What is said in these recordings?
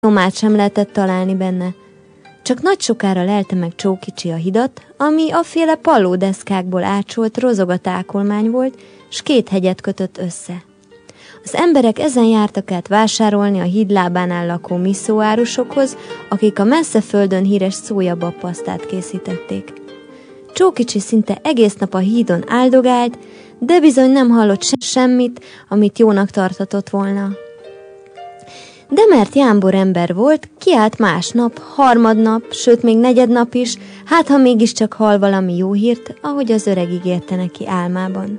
nyomát sem lehetett találni benne. Csak nagy sokára lelte meg Csókicsi a hidat, ami afféle pallódeszkákból ácsolt rozogatákolmány volt, s 2 hegyet kötött össze. Az emberek ezen jártak át vásárolni a híd lábánál lakó miszóárusokhoz, akik a messze földön híres szójababpasztát készítették. Csókicsi szinte egész nap a hídon áldogált, de bizony nem hallott semmit, amit jónak tartatott volna. De mert jámbor ember volt, kiállt másnap, harmadnap, sőt még negyednap is, hát ha mégiscsak hall valami jó hírt, ahogy az öreg ígérte neki álmában.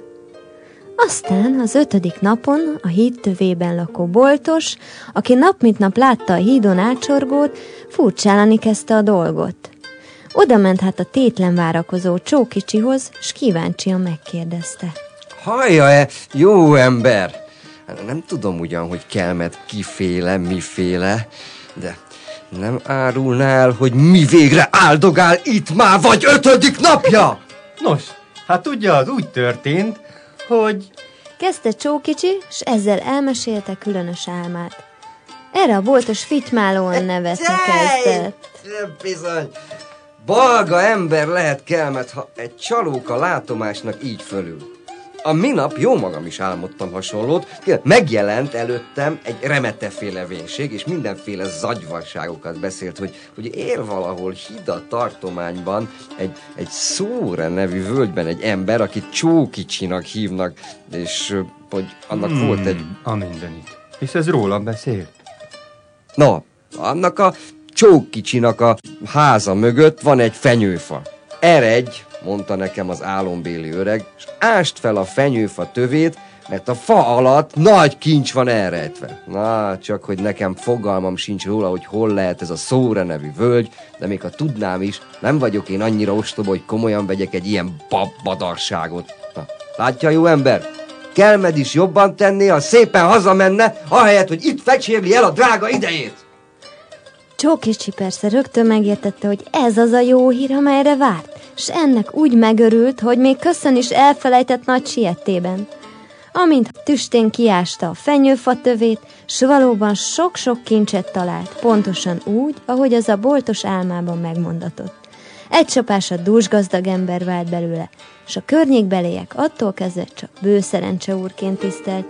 Aztán az 5. napon a híd tövében lakó boltos, aki nap mint nap látta a hídon ácsorgót, furcsálani kezdte a dolgot. Oda ment hát a tétlen várakozó Csókicsihoz, s kíváncsian megkérdezte. Hallja-e, jó ember? Nem tudom ugyan, hogy kelmet kiféle, miféle, de nem árulnál, hogy mi végre áldogál itt már vagy 5. napja? Nos, hát tudja, az úgy történt, hogy... Kezdte Csókicsi, s ezzel elmesélte különös álmát. Erre a boltos fitymálóan nevetni kezdett. Bizony, balga ember lehet kelmet, ha egy csalóka látomásnak így fölül. A minap jó magam is álmodtam hasonlót, megjelent előttem egy remeteféle vénység, és mindenféle zagyvarságokat beszélt, hogy ér valahol Hida tartományban egy Szóra nevű völgyben egy ember, akit Csókicsinak hívnak, és hogy annak volt egy... A mindenit. És ez rólam beszél? No, annak a Csókicsinak a háza mögött van egy fenyőfa. Eredj, mondta nekem az álombéli öreg, és ást fel a fenyőfa tövét, mert a fa alatt nagy kincs van elrejtve. Na, csak hogy nekem fogalmam sincs róla, hogy hol lehet ez a Szóra nevű völgy, de még ha tudnám is, nem vagyok én annyira ostoba, hogy komolyan vegyek egy ilyen badarságot. Na, látja, jó ember? Kelmed is jobban tenné, ha szépen hazamenne, ahelyett, hogy itt fecsérli el a drága idejét. Csókicsi persze rögtön megértette, hogy ez az a jó hír, amelyre várt, s ennek úgy megörült, hogy még köszön is elfelejtett nagy siettében. Amint tüstén kiásta a fenyőfa tövét, s valóban sok-sok kincset talált, pontosan úgy, ahogy az a boltos álmában megmondatott. Egy csapásra dúsgazdag ember vált belőle, s a környékbeliek attól kezdve csak bőszerencse úrként tisztelt,